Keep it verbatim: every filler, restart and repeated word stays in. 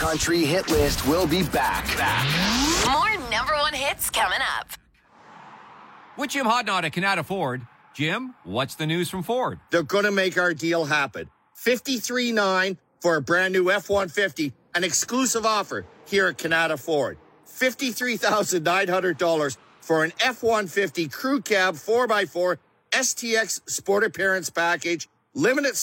Country Hit List will be back. back. More number one hits coming up. With Jim Hodnott at Canada Ford. Jim, what's the news from Ford? They're going to make our deal happen. fifty-three nine for a brand new F one fifty, an exclusive offer here at Canada Ford. fifty-three thousand nine hundred dollars for an F one fifty crew cab four by four S T X Sport Appearance Package. Limited